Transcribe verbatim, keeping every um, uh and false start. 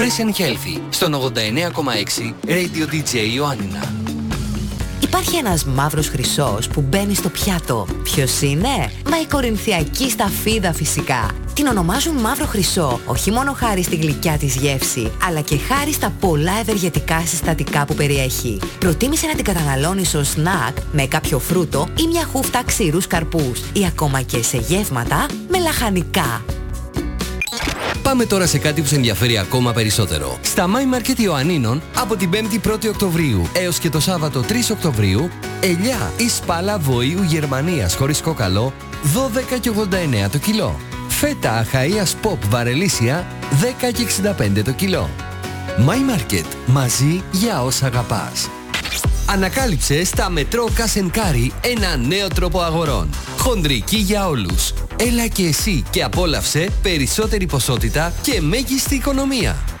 Fresh and Healthy, στον ογδόντα εννέα κόμμα έξι Radio ντι τζέι Ιωάννινα. Υπάρχει ένας μαύρος χρυσός που μπαίνει στο πιάτο. Ποιος είναι? Μα η κορινθιακή σταφίδα φυσικά. Την ονομάζουν μαύρο χρυσό, όχι μόνο χάρη στη γλυκιά της γεύση, αλλά και χάρη στα πολλά ευεργετικά συστατικά που περιέχει. Προτίμησε να την καταναλώνεις ως σνακ με κάποιο φρούτο ή μια χούφτα ξηρούς καρπούς ή ακόμα και σε γεύματα με λαχανικά. Πάμε τώρα σε κάτι που σε ενδιαφέρει ακόμα περισσότερο. Στα My Market Ιωαννίνων από την πέμπτη πρώτη Οκτωβρίου έως και το Σάββατο τρεις Οκτωβρίου, ελιά ή σπάλα βοήου Γερμανίας χωρίς κόκαλο δώδεκα και ογδόντα εννέα το κιλό. Φέτα Αχαΐας Pop Βαρελίσια δέκα και εξήντα πέντε το κιλό. My Market, μαζί για όσα αγαπάς. Ανακάλυψε στα Μετρό Cash and Carry ένα νέο τρόπο αγορών. Χονδρική για όλους. Έλα και εσύ και απόλαυσε περισσότερη ποσότητα και μέγιστη οικονομία.